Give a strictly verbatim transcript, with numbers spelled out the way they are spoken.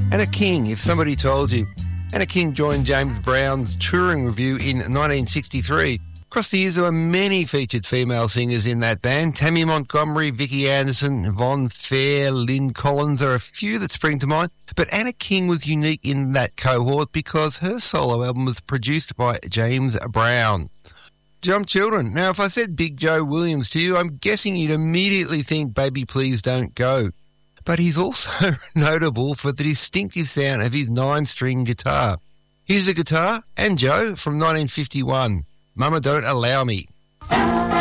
Anna King, if somebody told you. Anna King joined James Brown's touring review in nineteen sixty-three. Across the years, there were many featured female singers in that band. Tammy Montgomery, Vicky Anderson, Yvonne Fair, Lynn Collins are a few that spring to mind. But Anna King was unique in that cohort because her solo album was produced by James Brown. Jump Children. Now, if I said Big Joe Williams to you, I'm guessing you'd immediately think Baby Please Don't Go. But he's also notable for the distinctive sound of his nine-string guitar. Here's the guitar and Joe from nineteen fifty-one. Mama Don't Allow Me.